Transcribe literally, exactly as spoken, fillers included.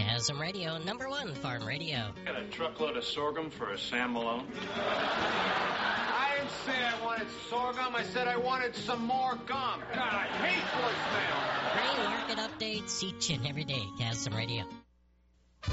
Chasm Radio, number one farm radio. Got a truckload of sorghum for a Sam Malone? I didn't say I wanted sorghum. I said I wanted some more gum. God, I hate voicemail. Free market updates each and every day, Chasm Radio.